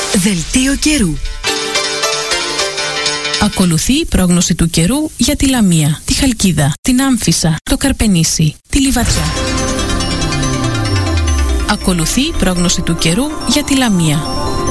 Δελτίο καιρού. Ακολουθεί η πρόγνωση του καιρού για τη Λαμία, τη Χαλκίδα, την Άμφισσα, το Καρπενήσι, τη Λιβαδιά. Ακολουθεί η πρόγνωση του καιρού για τη Λαμία.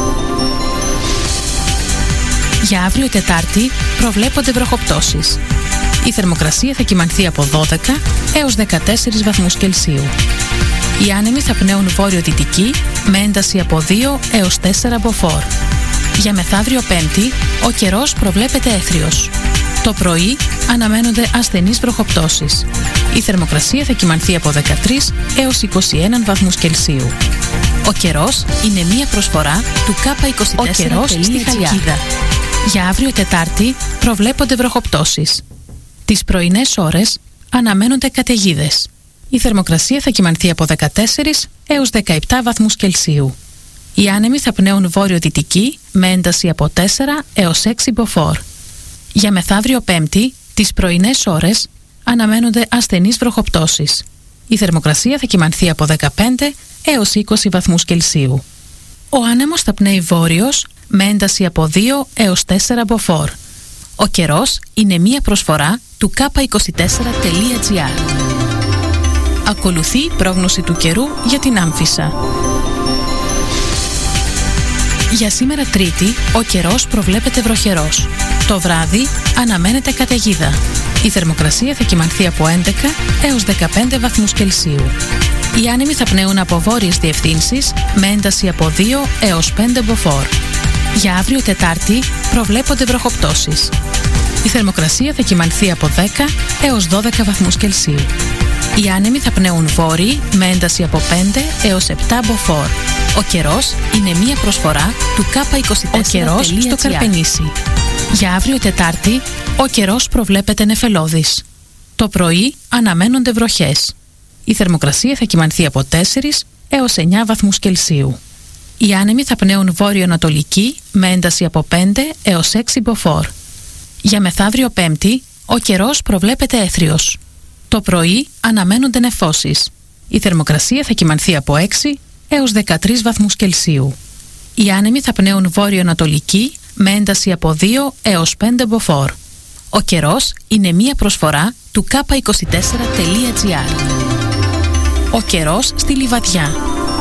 Για αύριο Τετάρτη προβλέπονται βροχοπτώσεις. Η θερμοκρασία θα κυμανθεί από 12 έως 14 βαθμούς Κελσίου. Οι άνεμοι θα πνέουν βόρειο-δυτική με ένταση από 2 έως 4 μποφόρ. Για μεθαύριο Πέμπτη, ο καιρός προβλέπεται έθριος. Το πρωί αναμένονται ασθενείς βροχοπτώσεις. Η θερμοκρασία θα κυμανθεί από 13 έως 21 βαθμούς Κελσίου. Ο καιρός είναι μία προσφορά του K24. Ο καιρός στη Χαλκίδα. Για αύριο Τετάρτη προβλέπονται βροχοπτώσεις. Τις πρωινές ώρες αναμένονται καταιγίδες. Η θερμοκρασία θα κυμανθεί από 14 έως 17 βαθμούς Κελσίου. Οι άνεμοι θα πνέουν βόρειο-δυτική με ένταση από 4 έως 6 μποφόρ. Για μεθαύριο Πέμπτη, τις πρωινές ώρες αναμένονται ασθενείς βροχοπτώσεις. Η θερμοκρασία θα κυμανθεί από 15 έως 20 βαθμούς Κελσίου. Ο άνεμος θα πνέει βόρειος με ένταση από 2 έως 4 μποφόρ. Ο καιρός είναι μία προσφορά του K24.gr. Ακολουθεί η πρόγνωση του καιρού για την Άμφισσα. Για σήμερα Τρίτη, ο καιρός προβλέπεται βροχερός. Το βράδυ αναμένεται καταιγίδα. Η θερμοκρασία θα κυμανθεί από 11 έως 15 βαθμούς Κελσίου. Οι άνεμοι θα πνέουν από βόρειες διευθύνσεις με ένταση από 2 έως 5 μποφόρ. Για αύριο Τετάρτη προβλέπονται βροχοπτώσεις. Η θερμοκρασία θα κυμανθεί από 10 έως 12 βαθμούς Κελσίου. Οι άνεμοι θα πνέουν βόρειοι με ένταση από 5 έως 7 μποφόρ. Ο καιρός είναι μία προσφορά του K24. Ο καιρός στο Καρπενήσι. Για αύριο Τετάρτη, ο καιρός προβλέπεται νεφελώδης. Το πρωί αναμένονται βροχές. Η θερμοκρασία θα κυμανθεί από 4 έως 9 βαθμούς Κελσίου. Οι άνεμοι θα πνέουν βόρειο-ανατολική με ένταση από 5 έως 6 μποφόρ. Για μεθαύριο Πέμπτη, ο καιρός προβλέπεται έθριος. Το πρωί αναμένονται νεφώσεις. Η θερμοκρασία θα κυμανθεί από 6 έως 13 βαθμούς Κελσίου. Οι άνεμοι θα πνέουν βόρειο-ανατολική με ένταση από 2 έως 5 μποφόρ. Ο καιρός είναι μία προσφορά του K24.gr. Ο καιρός στη Λιβαδιά.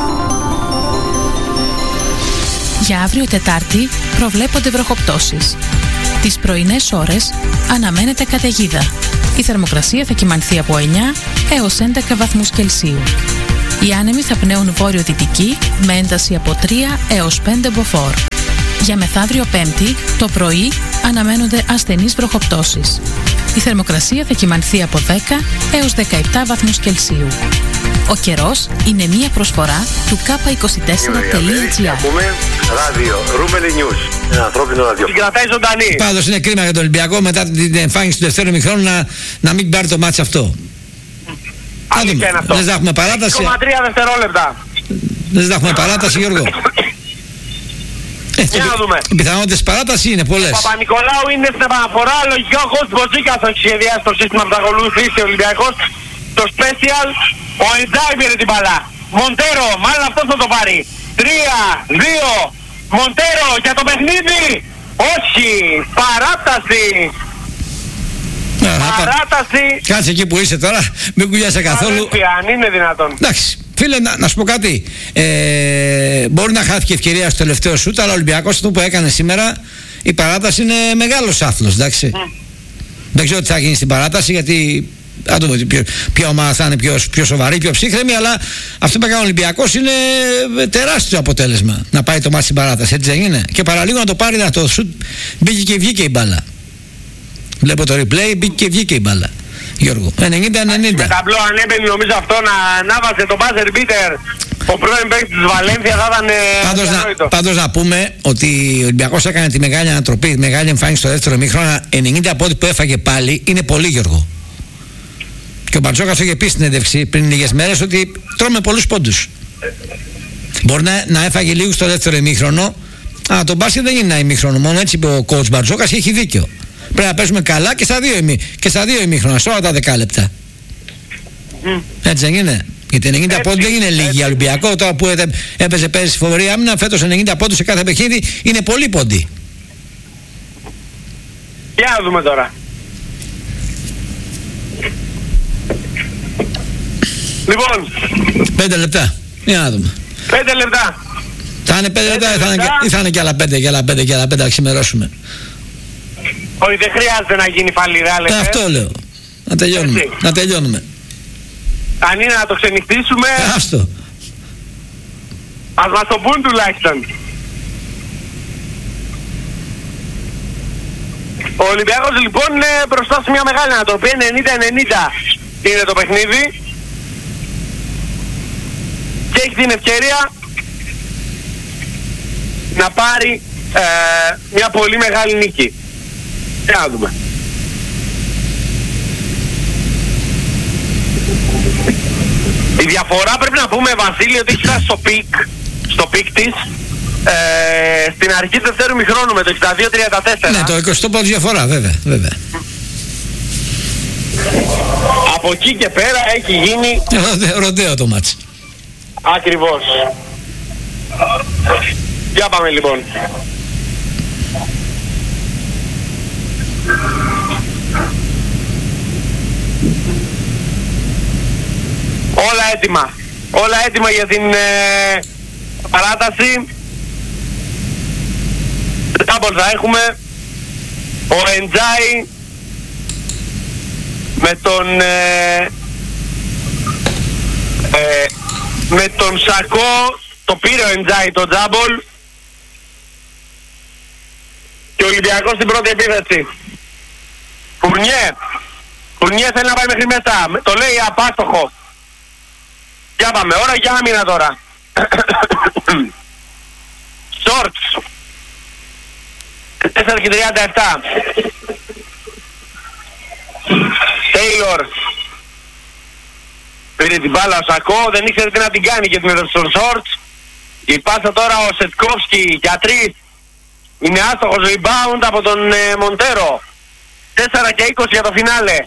Για αύριο Τετάρτη προβλέπονται βροχοπτώσεις. Τις πρωινές ώρες αναμένεται καταιγίδα. Η θερμοκρασία θα κυμανθεί από 9 έως 11 βαθμούς Κελσίου. Οι άνεμοι θα πνέουν βόρειο-δυτική με ένταση από 3 έως 5 μποφόρ. Για μεθαύριο Πέμπτη, το πρωί αναμένονται ασθενείς βροχοπτώσεις. Η θερμοκρασία θα κυμανθεί από 10 έως 17 βαθμούς Κελσίου. Ο καιρός είναι μία προσφορά του K24.gr. Ράδιο, Ρούμελι News. Ένα ανθρώπινο ράδιο. Συγκρατάει ζωντανή. Πάντως είναι κρίμα για τον Ολυμπιακό μετά την εμφάνιση του δεύτερου ημιχρόνου να μην πάρει το μάτσο αυτό. Αλήθεια είναι αυτό. Δεν θα έχουμε παράταση. 2,3 δευτερόλεπτα. Δεν θα έχουμε παράταση, Γιώργο. Για να δούμε. Οι πιθανότητες παράταση είναι πολλές. Ο Παπα-Νικολάου είναι στην επαναφορά. Λογικά ο Κώστης Μποτζίκας έχει σχεδιάσει το σύστημα που θα ακολουθήσει ο Ολυμπιακός. Το special, ο Εντζάι πήρε την μπαλά. Μοντέρο, μάλλον αυτός θα το πάρει. 3, 2, Μοντέρο για το παιχνίδι. Όχι, παράταση. Παράταση. Κάτσε εκεί που είσαι τώρα, μην κουλιάσαι καθόλου. Αν είναι δυνατόν. Εντάξει, φίλε, να σου πω κάτι. Μπορεί να χάθηκε ευκαιρία στο τελευταίο σούτ, αλλά ο Ολυμπιακός αυτό που έκανε σήμερα, η παράταση είναι μεγάλος άθλος, εντάξει. Δεν ξέρω τι θα γίνει στην παράταση, γιατί αν το πω, ποια ομάδα θα είναι πιο σοβαρή, πιο ψύχρεμη, αλλά αυτό που έκανε ο Ολυμπιακός είναι τεράστιο αποτέλεσμα. Να πάει το μάτι στην παράταση, έτσι δεν είναι? Και παραλίγο να το πάρει, να το σουτ, μπήκε και βγήκε η μπάλα. Βλέπω το replay, μπήκε και βγήκε η μπάλα. Γιώργο, 90-90. Με ταμπλό ανέβαινε, νομίζω αυτό να βάζει το buzzer beater. Ο πρώην παίκτης της Βαλένθια θα ήταν. Πάντως να πούμε ότι ο Ολυμπιακός έκανε τη μεγάλη ανατροπή, τη μεγάλη εμφάνιση στο δεύτερο ημίχρονο. 90 από ό,τι που έφαγε πάλι είναι πολύ, Γιώργο. Και ο Μπαρτζόκας το είχε πει στην συνέντευξη πριν λίγες μέρες ότι τρώμε πολλούς πόντους. Μπορεί να έφαγε λίγο στο δεύτερο ημίχρονο, αλλά το μπάσκετ δεν είναι ένα ημίχρονο. Μόνο έτσι είπε ο coach Μπαρτζόκας και έχει δίκιο. Πρέπει να παίζουμε καλά και στα δύο ημίχρονα, σε όλα τα 10 λεπτά. Έτσι δεν είναι? Γιατί 90 πόντους δεν είναι λίγοι για Ολυμπιακό. Τώρα που έπαιζε πέρυσι φοβερή άμυνα, φέτος 90 πόντους σε κάθε παιχνίδι είναι πολύ πόντοι. Για να δούμε τώρα. Λοιπόν, 5 λεπτά. Για να δούμε. 5 λεπτά. Θα είναι 5 λεπτά ή θα είναι και άλλα 5 να ξημερώσουμε. Όχι, δεν χρειάζεται να γίνει φαλιρά, λέτε. Αυτό λέω. Να τελειώνουμε. Αν είναι να το ξενυχτήσουμε, άστο. ας μας το πούν τουλάχιστον. Ο Ολυμπιακός λοιπόν είναι μπροστά σε μια μεγάλη ανατροπή. 90-90 είναι το παιχνίδι και έχει την ευκαιρία να πάρει μια πολύ μεγάλη νίκη. Για να δούμε. Η διαφορά πρέπει να πούμε, Βασίλη, ότι έχει φτάσει στο πικ της στην αρχή του δεύτερου μηχρόνου με το 62-34. Ναι, το 20 πόντους διαφορά, βέβαια. Από εκεί και πέρα έχει γίνει ροντέο το μάτς. Ακριβώς. Για πάμε λοιπόν. Όλα έτοιμα για την παράταση. Double θα έχουμε. Ο Εντζάι με τον Σακό. Το πήρε ο Εντζάι το double. Και ο Ολυμπιακός στην πρώτη επίθεση. Φουρνιέ θέλει να πάει μέχρι μέσα. Το λέει απάστοχο. Για πάμε, ώρα για άμυνα τώρα. Σόρτς 4:37. Τέιλορ πήρε την μπάλα ο Σακό, δεν ήξερε τι να την κάνει και την έδωσε στον Σόρτς. Η πάσα τώρα ο Σετκόφσκι για 3. Είναι άστοχος rebound από τον Μοντέρο. 4:20 για το φινάλε.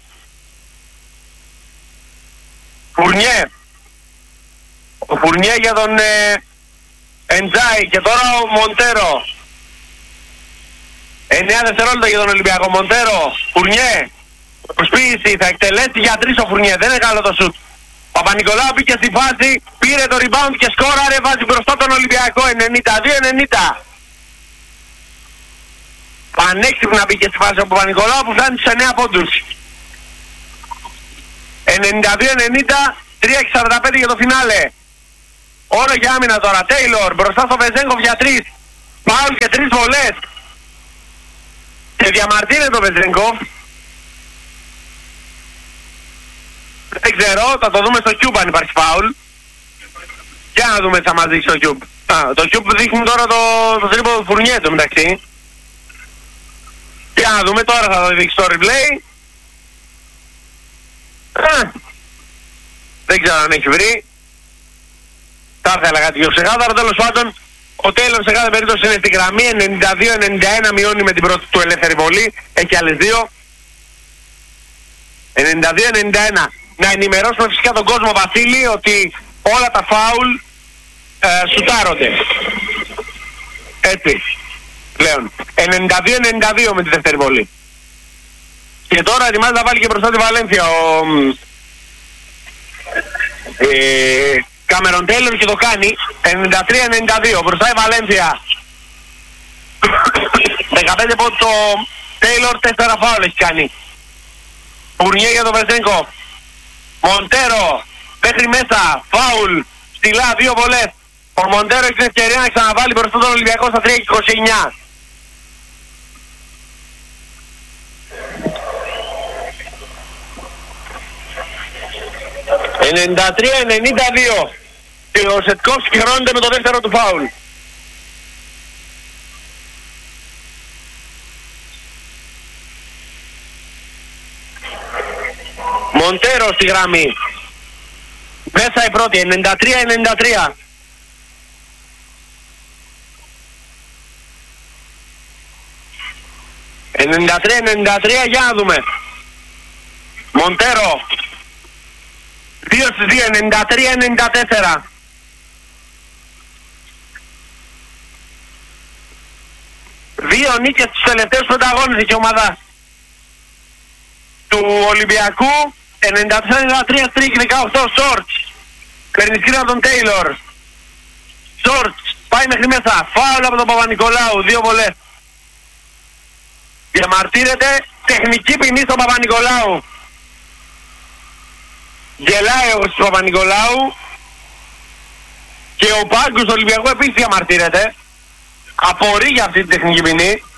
Ο Φουρνιέ για τον Εντζάι και τώρα ο Μοντέρο. 9 δευτερόλεπτα για τον Ολυμπιακό. Μοντέρο, Φουρνιέ, προσποίηση, θα εκτελέσει για 3 ο Φουρνιέ, δεν είναι καλό το σουτ. Παπα-Νικολάου μπήκε στη φάση, πήρε το rebound και σκόραρε, βάζει μπροστά τον Ολυμπιακό. 92-90. Πανέξυπνα μπήκε στη φάση ο Παπα-Νικολάου που φτάνει στους 9 πόντους. 92-90, 3:45 για το φινάλε. Όλο για άμυνα τώρα. Τέιλορ μπροστά στο Βεζέγκοφ για 3. Φάουλ και 3 βολές. Και διαμαρτύρεται το Βεζέγκοφ. Δεν ξέρω, θα το δούμε στο Cube αν υπάρχει φάουλ. Για να δούμε τι θα μας δείξει το Cube. Το Cube δείχνει τώρα το τρίποδο του Φουρνιέ το μεταξύ. Για να δούμε, τώρα θα το δείξει το replay. Δεν ξέρω αν έχει βρει. Θα ήθελα κάτι πιο ξεκάθαρο. Τέλος πάντων, ο Τέιλορ σε κάθε περίπτωση είναι στην γραμμή. 92-91 μειώνει με την πρώτη του ελεύθερη βολή. Έχει άλλες 2. 92-91. Να ενημερώσουμε φυσικά τον κόσμο, Βασίλη, ότι όλα τα φάουλ σουτάρονται. Έτσι πλέον. 92-92 με τη δεύτερη βολή. Και τώρα ετοιμάζεται να βάλει και μπροστά τη Βαλένθια ο Κάμερον Τέιλορ και το κάνει. 93-92 μπροστά η Βαλένθια. 15 από το Τέιλορ, 4 φάουλ έχει κάνει. Φουρνιέ για τον Βεζέγκο. Μοντέρο μέχρι μέσα, φάουλ, στυλά, 2 βολές. Ο Μοντέρο έχει την ευκαιρία να ξαναβάλει μπροστά τον Ολυμπιακό στα 3:29. «93-92» και ο Σετκόφσκι χρώνεται με το δεύτερο του φάουλ. Μοντέρο στη γραμμή. Μέσα η πρώτη, 93-93. «93-93» για να δούμε. Μοντέρο 2 στις 2, 93-94. Δύο νίκες στους τελευταίους 5 αγώνες έχει η ομάδα του Ολυμπιακού. 94-93 στρίκ, 18 Σόρτς. Παίρνει σκριν από τον Τέιλορ. Σόρτς πάει μέχρι μέσα. Φάουλ από τον Παπα-Νικολάου. 2 βολές. Διαμαρτύρεται τεχνική ποινή στον Παπα-Νικολάου. Γελάει ο Παπα-Νικολάου. Και ο πάγκος του Ολυμπιακού επίσης διαμαρτύρεται. Απορεί για αυτή την τεχνική ποινή.